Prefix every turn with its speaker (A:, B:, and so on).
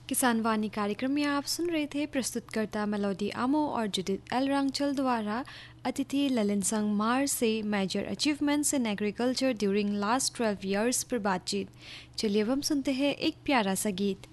A: किसान वाणी कार्यक्रम में आप सुन रहे थे प्रस्तुतकर्ता मेलोडी आमो और जुडिथ एल रंगचल द्वारा अतिथि ललिन संग मार से major achievements in agriculture during last 12 years पर बातचीत। चलिए अब हम सुनते हैं एक प्यारा सा गीत।